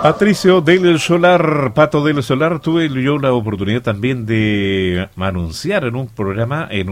Patricio del Solar, Pato del Solar, tuve yo la oportunidad también de anunciar en un programa, en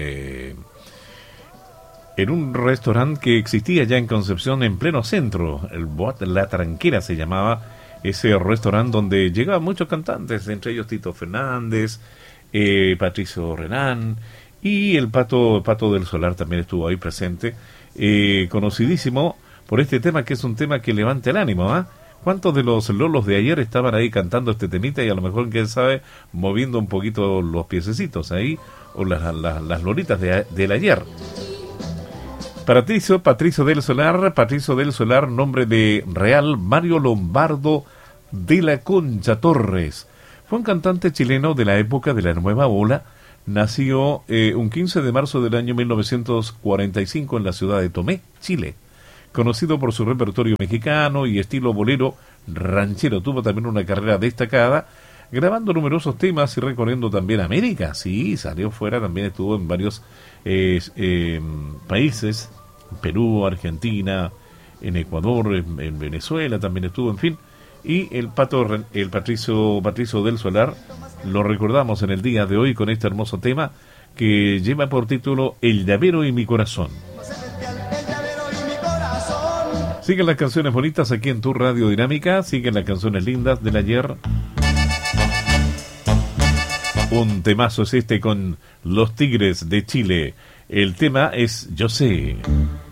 un restaurante que existía ya en Concepción, en pleno centro, el Boat La Tranquera se llamaba ese restaurante donde llegaban muchos cantantes, entre ellos Tito Fernández, Patricio Renán y el Pato del Solar también estuvo ahí presente, conocidísimo por este tema que es un tema que levanta el ánimo, ¿ah? ¿Cuántos de los lolos de ayer estaban ahí cantando este temita y a lo mejor, quién sabe, moviendo un poquito los piececitos ahí, o las lolitas del ayer? Patricio del Solar, nombre de real Mario Lombardo de la Concha Torres. Fue un cantante chileno de la época de la Nueva Ola. Nació un 15 de marzo del año 1945 en la ciudad de Tomé, Chile. Conocido por su repertorio mexicano y estilo bolero ranchero, tuvo también una carrera destacada, grabando numerosos temas y recorriendo también América. Sí, salió fuera, también estuvo en varios países, Perú, Argentina, en Ecuador, en Venezuela también estuvo, en fin. Y el Patricio del Solar, lo recordamos en el día de hoy con este hermoso tema que lleva por título El llavero y mi corazón. Siguen las canciones bonitas aquí en tu Radio Dinámica, siguen las canciones lindas del ayer. Un temazo es este con Los Tigres de Chile. El tema es Yo sé.